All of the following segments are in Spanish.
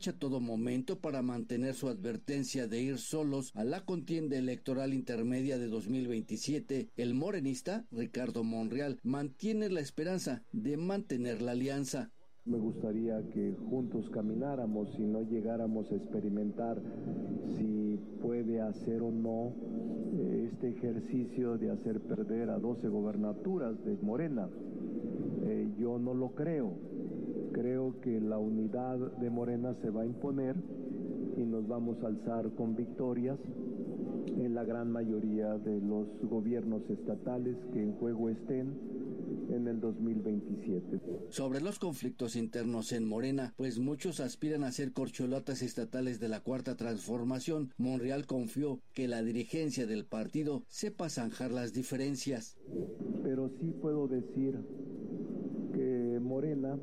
aprovecha todo momento para mantener su advertencia de ir solos a la contienda electoral intermedia de 2027, el morenista Ricardo Monreal mantiene la esperanza de mantener la alianza. Me gustaría que juntos camináramos y no llegáramos a experimentar si puede hacer o no este ejercicio de hacer perder a 12 gobernaturas de Morena. Yo no lo creo. Creo que la unidad de Morena se va a imponer y nos vamos a alzar con victorias en la gran mayoría de los gobiernos estatales que en juego estén en el 2027. Sobre los conflictos internos en Morena, pues muchos aspiran a ser corcholatas estatales de la Cuarta Transformación, Monreal confió que la dirigencia del partido sepa zanjar las diferencias. Pero sí puedo decir que Morena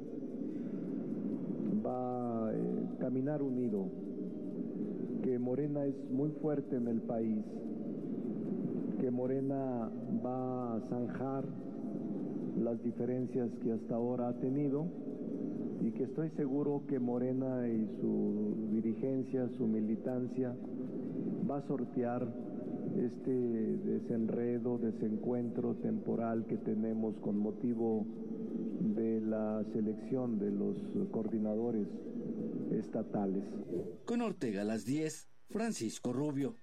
va a caminar unido, que Morena es muy fuerte en el país, que Morena va a zanjar las diferencias que hasta ahora ha tenido y que estoy seguro que Morena y su dirigencia, su militancia, va a sortear este desenredo, desencuentro temporal que tenemos con motivo de la selección de los coordinadores estatales. Con Ortega a las 10, Francisco Rubio.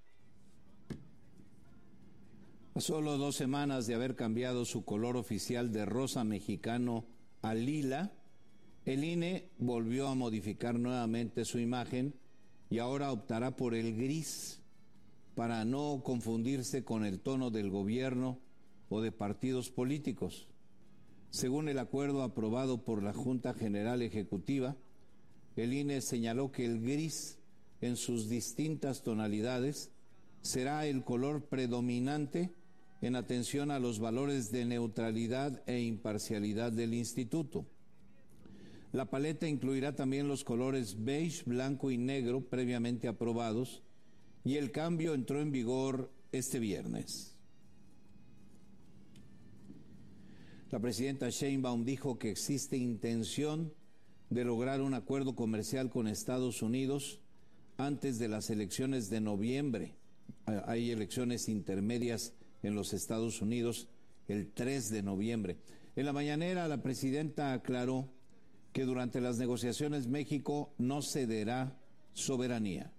A solo 2 semanas de haber cambiado su color oficial de rosa mexicano a lila, el INE volvió a modificar nuevamente su imagen y ahora optará por el gris para no confundirse con el tono del gobierno o de partidos políticos. Según el acuerdo aprobado por la Junta General Ejecutiva, el INE señaló que el gris en sus distintas tonalidades será el color predominante en atención a los valores de neutralidad e imparcialidad del instituto. La paleta incluirá también los colores beige, blanco y negro previamente aprobados, y el cambio entró en vigor este viernes. La presidenta Sheinbaum dijo que existe intención de lograr un acuerdo comercial con Estados Unidos antes de las elecciones de noviembre. Hay elecciones intermedias en los Estados Unidos el 3 de noviembre. En la mañanera, la presidenta aclaró que durante las negociaciones México no cederá soberanía.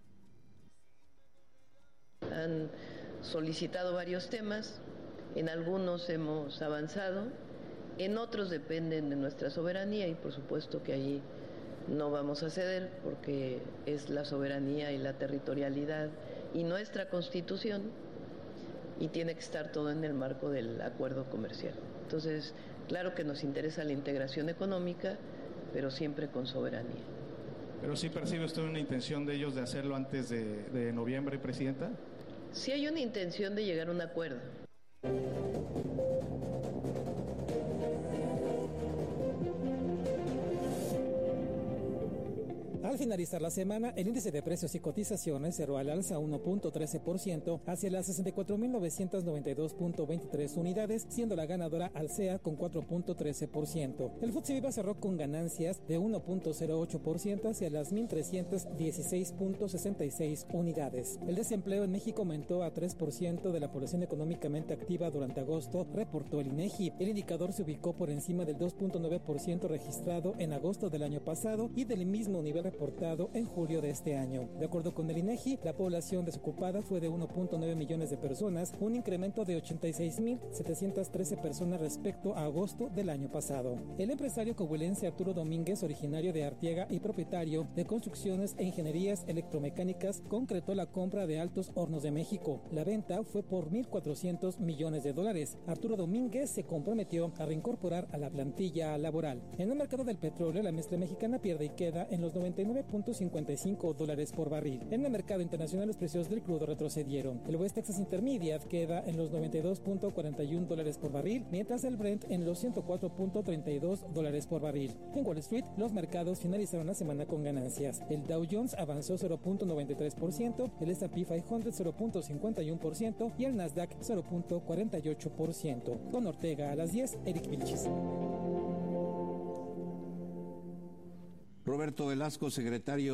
Han solicitado varios temas, en algunos hemos avanzado, en otros dependen de nuestra soberanía y por supuesto que allí no vamos a ceder porque es la soberanía y la territorialidad y nuestra Constitución, y tiene que estar todo en el marco del acuerdo comercial. Entonces, claro que nos interesa la integración económica, pero siempre con soberanía. ¿Pero sí percibe usted una intención de ellos de hacerlo antes de noviembre, Presidenta? Sí hay una intención de llegar a un acuerdo. Al finalizar la semana, el índice de precios y cotizaciones cerró al alza 1.13% hacia las 64.992.23 unidades, siendo la ganadora Alsea con 4.13%. El FTSE Viva cerró con ganancias de 1.08% hacia las 1.316.66 unidades. El desempleo en México aumentó a 3% de la población económicamente activa durante agosto, reportó el INEGI. El indicador se ubicó por encima del 2.9% registrado en agosto del año pasado y del mismo nivel reportado en julio de este año. De acuerdo con el INEGI, la población desocupada fue de 1.9 millones de personas, un incremento de 86.713 personas respecto a agosto del año pasado. El empresario coahuilense Arturo Domínguez, originario de Arteaga y propietario de Construcciones e Ingenierías Electromecánicas, concretó la compra de Altos Hornos de México. La venta fue por $1.400 millones. Arturo Domínguez se comprometió a reincorporar a la plantilla laboral. En el mercado del petróleo, la mezcla mexicana pierde y queda en los $99.55 por barril. En el mercado internacional, los precios del crudo retrocedieron. El West Texas Intermediate queda en los $92.41 por barril, mientras el Brent en los $104.32 por barril. En Wall Street, los mercados finalizaron la semana con ganancias. El Dow Jones avanzó 0.93%, el S&P 500 0.51% y el Nasdaq 0.48%. Con Ortega a las 10, Eric Vilchis. Roberto Velasco, secretario